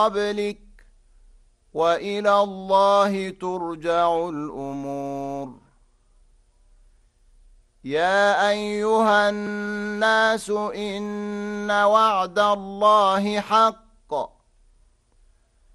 قبلك وإلى الله ترجع الأمور. يا أيها الناس إن وعد الله حق